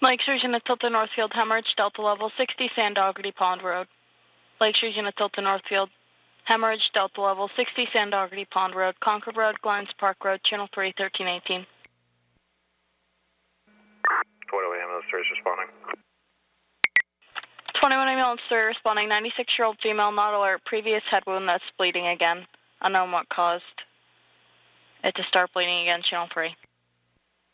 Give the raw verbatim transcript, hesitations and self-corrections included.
Lakeshore Unit Tilton Northfield, hemorrhage, Delta level sixty, Sandoggerty Pond Road. Lakeshore Unit Tilton Northfield, hemorrhage, Delta level sixty, Sandoggerty Pond Road, Concord Road, Glines Park Road, Channel three, thirteen eighteen. twenty-one ambulance three is responding. twenty-one ambulance three responding, ninety-six-year-old female, not alert, previous head wound that's bleeding again. Unknown what caused it to start bleeding again, Channel three.